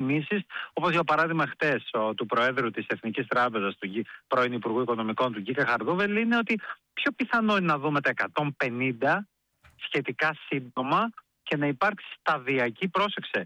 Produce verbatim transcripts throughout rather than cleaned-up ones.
κινήσεις, όπως για παράδειγμα χτες ο, του Προέδρου της Εθνικής Τράπεζας, του πρώην Υπουργού Οικονομικών του Γκίκα Χαρδούβελη, είναι ότι πιο πιθανό είναι να δούμε τα εκατόν πενήντα σχετικά σύντομα και να υπάρξει σταδιακή, πρόσεξε,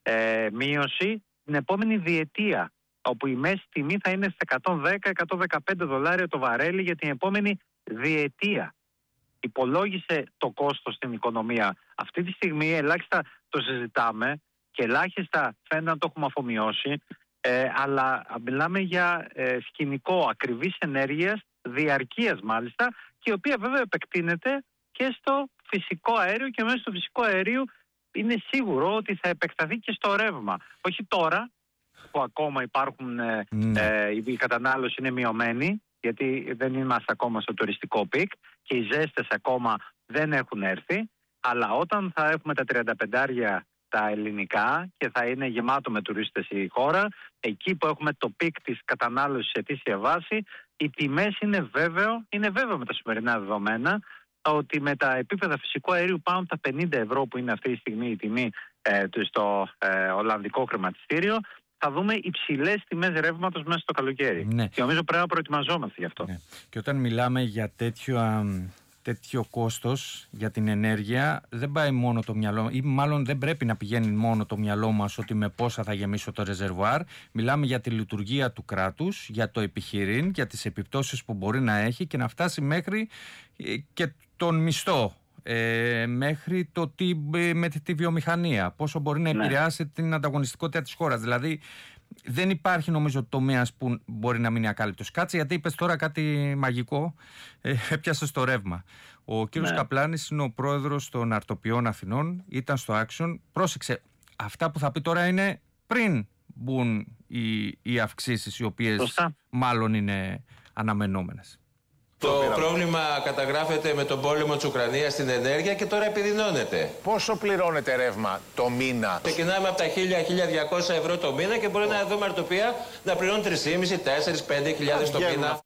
ε, μείωση την επόμενη διετία, όπου η μέση τιμή θα είναι στα εκατόν δέκα με εκατόν δεκαπέντε δολάρια το βαρέλι για την επόμενη διετία. Υπολόγισε το κόστος στην οικονομία. Αυτή τη στιγμή ελάχιστα το συζητάμε και ελάχιστα φαίνεται να το έχουμε αφομοιώσει, ε, αλλά μιλάμε για ε, σκηνικό ακριβής ενέργειας, διαρκείας μάλιστα, και η οποία βέβαια επεκτείνεται και στο φυσικό αέριο, και μέσα στο φυσικό αέριο είναι σίγουρο ότι θα επεκταθεί και στο ρεύμα. Όχι τώρα που ακόμα υπάρχουν, ε, mm. ε, η κατανάλωση είναι μειωμένη, γιατί δεν είμαστε ακόμα στο τουριστικό πικ και οι ζέστες ακόμα δεν έχουν έρθει, αλλά όταν θα έχουμε τα τριάντα πέντε τα ελληνικά και θα είναι γεμάτο με τουρίστες η χώρα, εκεί που έχουμε το πικ της κατανάλωσης σε αιτήσια βάση, οι τιμές είναι βέβαιο, είναι βέβαιο με τα σημερινά δεδομένα ότι με τα επίπεδα φυσικού αερίου πάνω τα πενήντα ευρώ που είναι αυτή τη στιγμή η τιμή ε, στο ε, Ολλανδικό χρηματιστήριο, θα δούμε υψηλές τιμές ρεύματος μέσα στο καλοκαίρι. Ναι. Και νομίζω πρέπει να προετοιμαζόμαστε γι' αυτό. Ναι. Και όταν μιλάμε για τέτοιο, α, τέτοιο κόστος για την ενέργεια, δεν πάει μόνο το μυαλό, ή μάλλον δεν πρέπει να πηγαίνει μόνο το μυαλό μας ότι με πόσα θα γεμίσω το ρεζερβουάρ. Μιλάμε για τη λειτουργία του κράτους, για το επιχειρήν, για τις επιπτώσεις που μπορεί να έχει και να φτάσει μέχρι και τον μισθό. Ε, μέχρι το τι, με τη βιομηχανία, πόσο μπορεί να επηρεάσει ναι. την ανταγωνιστικότητα της χώρας. Δηλαδή δεν υπάρχει νομίζω τομέας που μπορεί να μείνει ακάλυπτος. Κάτσε, γιατί είπες τώρα κάτι μαγικό, ε, έπιασε στο ρεύμα. Ο κύριος ναι. Καπλάνης είναι ο πρόεδρος των Αρτοπιών Αθηνών, ήταν στο Action. Πρόσεξε, αυτά που θα πει τώρα είναι πριν μπουν οι, οι αυξήσεις, οι οποίες Σωστά. μάλλον είναι αναμενόμενες. Το πρόβλημα καταγράφεται με τον πόλεμο της Ουκρανίας στην ενέργεια και τώρα επιδεινώνεται. Πόσο πληρώνετε ρεύμα το μήνα? Ξεκινάμε από τα χίλια με χίλια διακόσια ευρώ το μήνα και μπορεί oh. να δούμε αρτοπία να πληρώνει τρεις και μισό, τέσσερα, πέντε χιλιάδες το μήνα.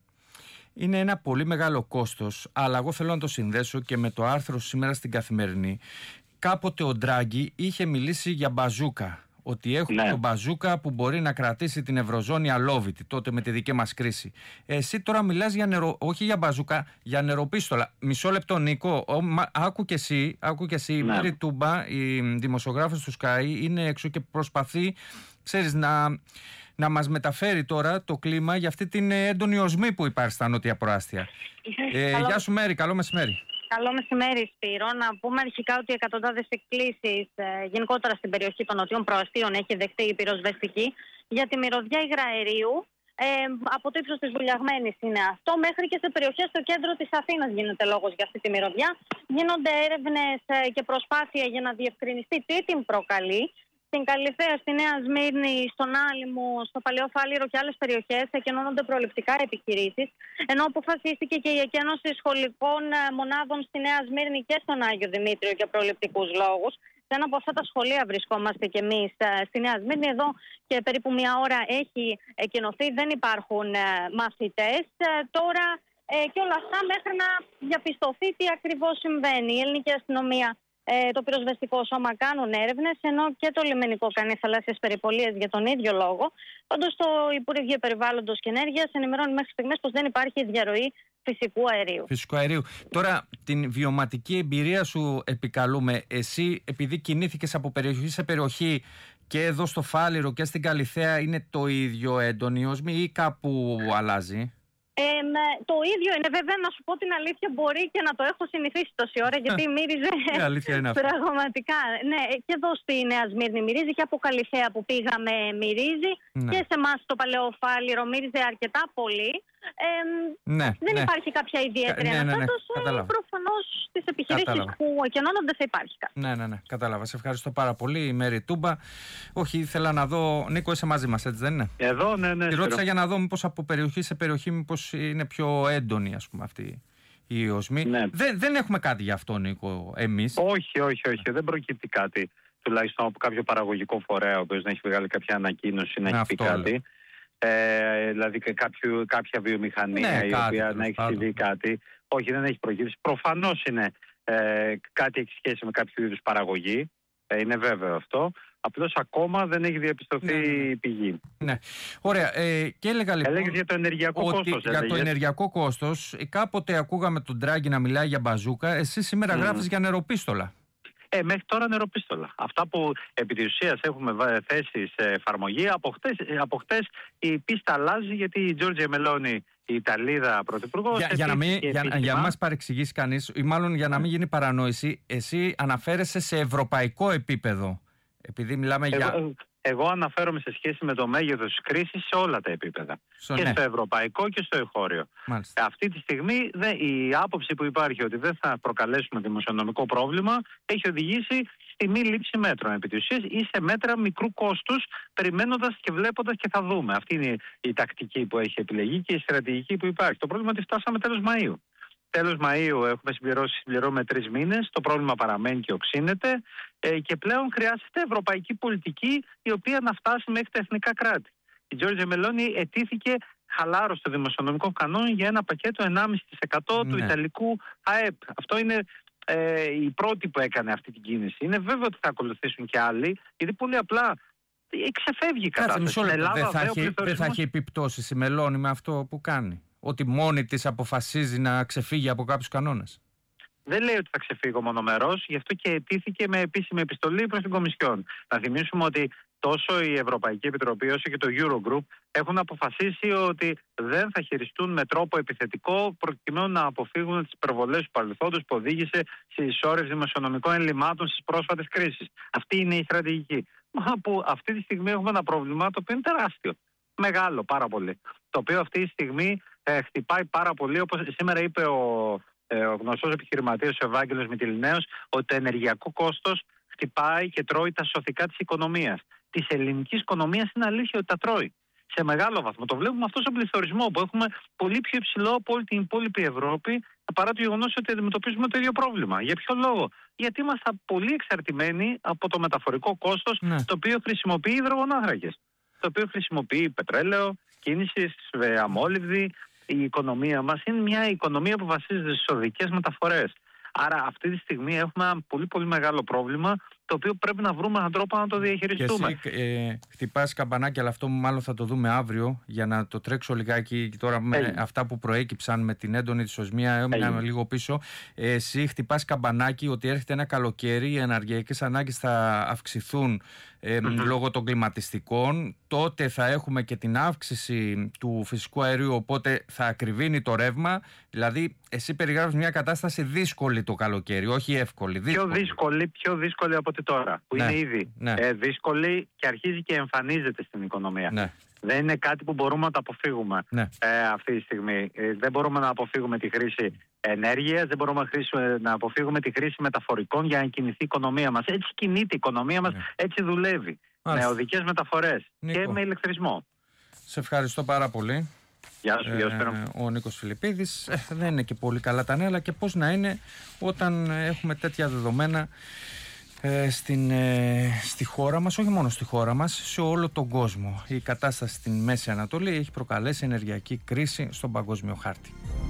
Είναι ένα πολύ μεγάλο κόστος, αλλά εγώ θέλω να το συνδέσω και με το άρθρο σήμερα στην Καθημερινή. Κάποτε ο Ντράγκη είχε μιλήσει για μπαζούκα. Ότι έχουμε ναι. τον μπαζούκα που μπορεί να κρατήσει την Ευρωζώνη αλόβητη, τότε με τη δική μας κρίση. Εσύ τώρα μιλάς για νερο... όχι για μπαζούκα, για νεροπίστολα. Μισό λεπτό, Νίκο. Ο, μα, άκου και εσύ, άκου και εσύ. Ναι. Η Μέρη Τούμπα, η δημοσιογράφος του Sky, είναι έξω και προσπαθεί, ξέρεις, να, να μας μεταφέρει τώρα το κλίμα για αυτή την έντονη οσμή που υπάρχει στα νότια προάστια. ε, γεια σου Μέρη, καλό μεσημέρι. Καλό μεσημέρι, Σπύρο. Να πούμε αρχικά ότι εκατοντάδες εκκλήσεις ε, γενικότερα στην περιοχή των νοτιών προαστίων έχει δεχτεί η πυροσβεστική για τη μυρωδιά υγραερίου. Ε, από το ύψος της Βουλιαγμένης είναι αυτό, μέχρι και σε περιοχές στο κέντρο της Αθήνας γίνεται λόγος για αυτή τη μυρωδιά. Γίνονται έρευνες ε, και προσπάθεια για να διευκρινιστεί τι την προκαλεί. Στην Καλυθέα, στη Νέα Σμύρνη, στον Άλυμο, στο Παλαιό Φάληρο και άλλες περιοχές εκενώνονται προληπτικά επιχειρήσεις, ενώ αποφασίστηκε και η εκένωση σχολικών μονάδων στη Νέα Σμύρνη και στον Άγιο Δημήτριο για προληπτικούς λόγους. Σε ένα από αυτά τα σχολεία βρισκόμαστε και εμείς στη Νέα Σμύρνη. Εδώ και περίπου μια ώρα έχει εκενωθεί, δεν υπάρχουν μαθητές. Τώρα και όλα αυτά μέχρι να διαπιστωθεί τι ακριβώς συμβαίνει. Η ελληνική αστυνομία, Ε, το πυροσβεστικό σώμα κάνουν έρευνες, ενώ και το λιμενικό κάνει θαλάσσιες περιπολίες για τον ίδιο λόγο. Πάντως το Υπουργείο Περιβάλλοντος και Ενέργειας ενημερώνει μέχρι στιγμής πως δεν υπάρχει διαρροή φυσικού αερίου. Φυσικού αερίου. Τώρα, την βιωματική εμπειρία σου επικαλούμε. Εσύ, επειδή κινήθηκες από περιοχή σε περιοχή και εδώ στο Φάληρο και στην Καλυθέα, είναι το ίδιο έντονη οσμή ή κάπου αλλάζει? Ε, το ίδιο είναι, βέβαια, να σου πω την αλήθεια, μπορεί και να το έχω συνηθίσει τόση ώρα, γιατί μύριζε πραγματικά. Ναι, και εδώ στη Νέα Σμύρνη μυρίζει, και από Καλυθέα που πήγαμε μυρίζει, ναι. και σε εμάς το Παλαιό Φάληρο μύριζε αρκετά πολύ. Ε, ναι, δεν ναι. υπάρχει κάποια ιδιαίτερη ναι, αναστάτωση. Ναι, ναι, προφανώς στις επιχειρήσεις κατάλαβα. Που εκενώνονται θα υπάρχει κάτι. Ναι, ναι, ναι, κατάλαβα. Σε ευχαριστώ πάρα πολύ, η Μέρη Τούμπα. Όχι, ήθελα να δω. Νίκο, είσαι μαζί μας, έτσι δεν είναι? Εδώ, ναι, ναι. Τη ρώτησα για να δω μήπως από περιοχή σε περιοχή μήπως είναι πιο έντονη, ας πούμε, αυτή η οσμή. Ναι. Δεν, δεν έχουμε κάτι γι' αυτό, Νίκο, εμείς. Όχι, όχι, όχι. Δεν προκύπτει κάτι. Τουλάχιστον από κάποιο παραγωγικό φορέα, ο οποίος να έχει βγάλει κάποια ανακοίνωση, να έχει πει κάτι. Ε, δηλαδή και κάποιο, κάποια βιομηχανία, ναι, η κάτι, οποία να έχει συμβεί κάτι. Όχι, δεν έχει προκύψει. Προφανώς είναι ε, κάτι έχει σχέση με κάποιο είδους παραγωγή. Ε, είναι βέβαιο αυτό. Απλώς ακόμα δεν έχει διαπιστωθεί Ναι, ναι, ναι. πηγή. Ναι. Ωραία. Ε, και έλεγα λοιπόν. Έλεγες για το ενεργειακό ότι κόστος. Για το έλεγες. ενεργειακό κόστος, κάποτε ακούγαμε τον Ντράγκη να μιλάει για μπαζούκα. Εσύ σήμερα Mm. γράφεις για νεροπίστολα. Ε, μέχρι τώρα νεροπίστολα. Αυτά που επί της ουσίας έχουμε θέσει σε εφαρμογή, από χτες, από χτες η πίστα αλλάζει, γιατί η Τζόρτζια Μελόνι, η Ιταλίδα πρωθυπουργός... Για, για να μην για, επίσημα, για μας παρεξηγήσει κανείς, ή μάλλον για να μην γίνει παρανόηση, εσύ αναφέρεσαι σε ευρωπαϊκό επίπεδο. Επειδή μιλάμε εγώ, για... Εγώ αναφέρομαι σε σχέση με το μέγεθος της κρίσης σε όλα τα επίπεδα. Στο, και ναι. στο ευρωπαϊκό και στο εγχώριο. Μάλιστα. Αυτή τη στιγμή δε, η άποψη που υπάρχει ότι δεν θα προκαλέσουμε δημοσιονομικό πρόβλημα έχει οδηγήσει στη μη λήψη μέτρων επί της ουσίας ή σε μέτρα μικρού κόστους, περιμένοντας και βλέποντας και θα δούμε. Αυτή είναι η τακτική που έχει επιλεγεί και η στρατηγική που υπάρχει. Το πρόβλημα είναι ότι φτάσαμε τέλος Μαΐου. Τέλος Μαΐου έχουμε συμπληρώσει, συμπληρώνουμε τρεις μήνες, το πρόβλημα παραμένει και οξύνεται ε, και πλέον χρειάζεται ευρωπαϊκή πολιτική η οποία να φτάσει μέχρι τα εθνικά κράτη. Η Τζόρτζια Μελόνι ετήθηκε χαλάρωση των δημοσιονομικών κανόνων για ένα πακέτο ενάμιση τοις εκατό ναι. του Ιταλικού ΑΕΠ. Αυτό είναι ε, η πρώτη που έκανε αυτή την κίνηση. Είναι βέβαιο ότι θα ακολουθήσουν και άλλοι, γιατί πολύ απλά ξεφεύγει η κατάσταση. Κάτσε, μισό λεπτό. Δεν θα, έχει, πληθωρισμός... θα έχει επιπτώσεις η Μελόνι με αυτό που κάνει? Ότι μόνη της αποφασίζει να ξεφύγει από κάποιους κανόνες? Δεν λέει ότι θα ξεφύγω μονομερός, γι' αυτό και αιτήθηκε με επίσημη επιστολή προς την Κομισιόν. Να θυμίσουμε ότι τόσο η Ευρωπαϊκή Επιτροπή όσο και το Eurogroup έχουν αποφασίσει ότι δεν θα χειριστούν με τρόπο επιθετικό προκειμένου να αποφύγουν τις υπερβολές του παρελθόντος που οδήγησε σε ισόρρευση δημοσιονομικών ελλημάτων στις πρόσφατες κρίσεις. Αυτή είναι η στρατηγική. Μα που αυτή τη στιγμή έχουμε ένα πρόβλημα το οποίο είναι τεράστιο. Μεγάλο, πάρα πολύ. Το οποίο αυτή τη στιγμή ε, χτυπάει πάρα πολύ, όπως σήμερα είπε ο, ε, ο γνωστός επιχειρηματίας ο Ευάγγελος Μητυλινέος, ότι το ενεργειακό κόστος χτυπάει και τρώει τα σωθικά της οικονομίας. Της ελληνικής οικονομίας είναι αλήθεια ότι τα τρώει. Σε μεγάλο βαθμό. Το βλέπουμε αυτό στον πληθωρισμό που έχουμε πολύ πιο υψηλό από όλη την υπόλοιπη Ευρώπη, παρά το γεγονός ότι αντιμετωπίζουμε το ίδιο πρόβλημα. Για ποιο λόγο? Γιατί είμαστε πολύ εξαρτημένοι από το μεταφορικό κόστος, ναι. το οποίο χρησιμοποιεί υδρογονάνθρακες. Το οποίο χρησιμοποιεί πετρέλαιο, κίνηση, αμόλυβδη. Η οικονομία μας είναι μια οικονομία που βασίζεται στις οδικές μεταφορές. Άρα αυτή τη στιγμή έχουμε ένα πολύ πολύ μεγάλο πρόβλημα, το οποίο πρέπει να βρούμε έναν τρόπο να το διαχειριστούμε. Και εσύ ε, χτυπάς καμπανάκι, αλλά αυτό μάλλον θα το δούμε αύριο, για να το τρέξω λιγάκι τώρα με Έγινε. αυτά που προέκυψαν με την έντονη της οσμία, έμεινα λίγο πίσω. Εσύ χτυπάς καμπανάκι ότι έρχεται ένα καλοκαίρι, οι ενεργειακές ανάγκες θα αυξηθούν ε, mm-hmm. λόγω των κλιματιστικών, τότε θα έχουμε και την αύξηση του φυσικού αερίου, οπότε θα ακριβίνει το ρεύμα. Δηλαδή εσύ περιγράφεις μια κατάσταση δύσκολη το καλοκαίρι, όχι εύκολη. Δύσκολη. Πιο δύσκολη, πιο δύσκολη από ότι τώρα, που ναι, είναι ήδη ναι. ε, δύσκολη και αρχίζει και εμφανίζεται στην οικονομία. Ναι. Δεν είναι κάτι που μπορούμε να το αποφύγουμε ναι. ε, αυτή τη στιγμή. Ε, δεν μπορούμε να αποφύγουμε τη χρήση ενέργειας, δεν μπορούμε να, χρήση, να αποφύγουμε τη χρήση μεταφορικών για να κινηθεί η οικονομία μας. Έτσι κινείται η οικονομία μας, ναι. έτσι δουλεύει. Μάλιστα. Με οδικές μεταφορές Νίκο. και με ηλεκτρισμό. Σε ευχαριστώ πάρα πολύ. Γεια σου, γεια σου. Ε, ο Νίκος Φιλιππίδης. Ε, δεν είναι και πολύ καλά τα νέα, αλλά και πώς να είναι όταν έχουμε τέτοια δεδομένα ε, στην, ε, στη χώρα μας, όχι μόνο στη χώρα μας, σε όλο τον κόσμο. Η κατάσταση στην Μέση Ανατολή έχει προκαλέσει ενεργειακή κρίση στον παγκόσμιο χάρτη.